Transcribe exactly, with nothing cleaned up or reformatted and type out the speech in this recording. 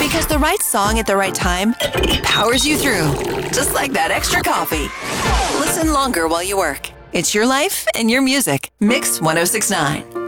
Because the right song at the right time powers you through, just like that extra coffee. Listen longer while you work. It's your life and your music. Mix one oh six point nine.